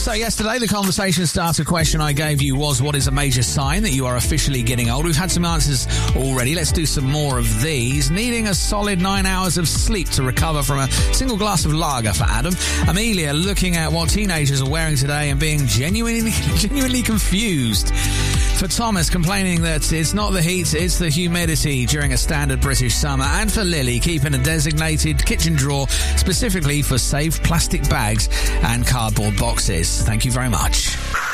So yesterday, the conversation starter question I gave you was, what is a major sign that you are officially getting old? We've had some answers already. Let's do some more of these. Needing a solid 9 hours of sleep to recover from a single glass of lager for Adam. Amelia looking at what teenagers are wearing today and being genuinely confused. For Thomas, complaining that it's not the heat, it's the humidity during a standard British summer. And for Lily, keeping a designated kitchen drawer specifically for safe plastic bags and cardboard boxes. Thank you very much.